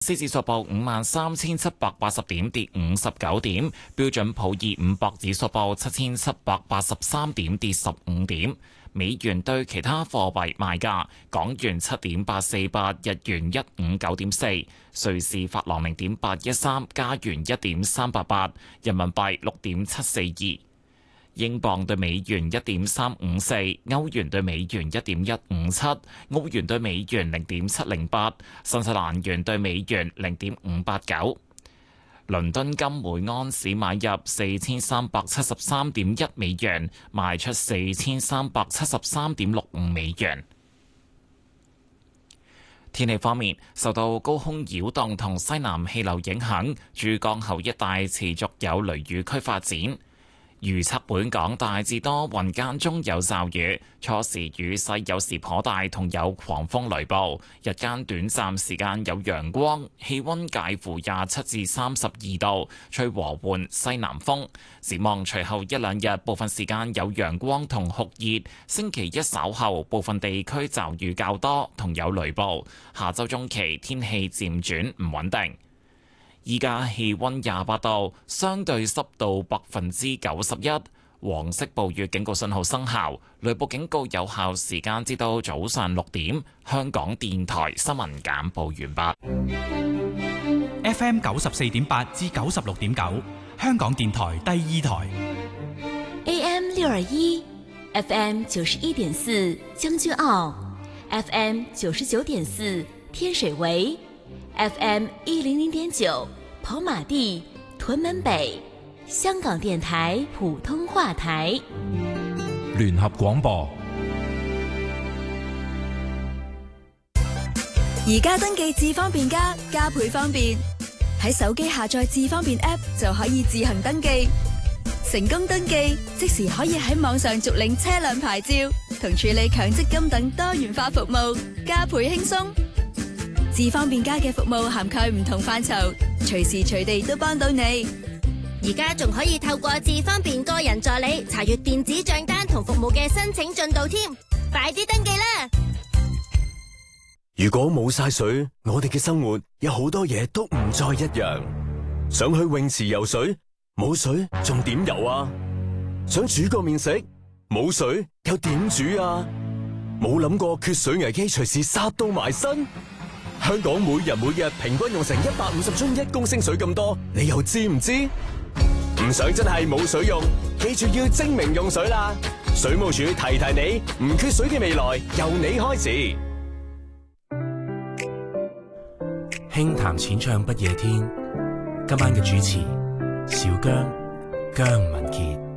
斯指數報53,780點，跌59點。標準普爾500指數報7,783點，跌15點。美元對其他貨幣賣價：港元7.848，日元159.4，瑞士法郎0.813，加元1.388，人民幣6.742。英鎊對美元1.354，歐元對美元1.157，澳元對美元0.708，新西蘭元對美元0.589。倫敦金每盎司買入4373.1美元，賣出4373.65美元。天氣方面，受到高空擾動同西南氣流影響，珠江口一帶持續有雷雨區發展。預測本港大致多雲間中有驟雨，初時雨勢有時頗大，同有狂風雷暴。日間短暫時間有陽光，氣溫介乎27至32度，吹和緩西南風。展望隨後一兩日，部分時間有陽光同酷熱。星期一稍後，部分地區驟雨較多，同有雷暴。下週中期天氣漸轉唔穩定。依家氣溫28度，相對濕度91%，黃色暴雨警告信號生效，雷暴警告有效時間至到早上6點。香港電台新聞簡報完畢。 FM 94.8至96.9，香港電台第二台。 AM 621 ，FM 91.4將軍澳 ，FM 99.4天水圍。FM 100.9跑馬地、屯門北，香港電台普通話台。 聯合廣播。 而家登記智方便加倍方便，喺手機下載智方便 App 就可以自行登記，成功登記即時可以喺網上續領車輛牌照同處理強積金等多元化服務，加倍輕鬆。智方便加嘅服務涵蓋唔同範疇，隨時隨地都幫到你。 而家仲可以透過智方便個人助理查閱電子賬單同服務嘅申請進度添，快啲登記啦！ 如果冇晒水，我哋嘅生活有好多嘢都唔再一樣。想去泳池游水，冇水仲點游啊？想煮個麵食，冇水又點煮啊？冇諗過缺水危機隨時殺到埋身。香港每日平均用成150樽1公升水咁多，你又知唔知？唔想真係冇水用，記住要精明用水啦！水務署提你，唔缺水嘅未來由你開始。 輕談淺唱不夜天，今晚嘅主持小姜文傑。